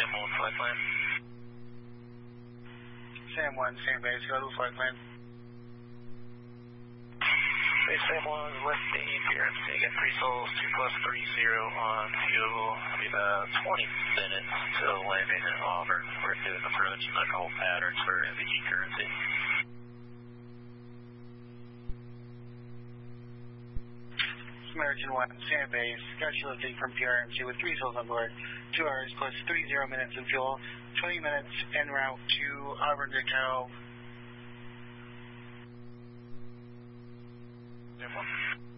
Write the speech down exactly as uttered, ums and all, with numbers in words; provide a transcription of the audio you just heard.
Sam one, flight plan. Sam one, Sam base, go to flight plan. Base Sam one, lifting, P R M C, again, three souls, two plus three zero on fuel. It'll be about twenty minutes till landing in Auburn. We're doing approach and like whole patterns for M V G currency. American one, Sam base, got you lifting from P R M C with three souls on board, two hours plus three zero minutes in fuel, twenty minutes en route to Auburn DeKalb. Sam one.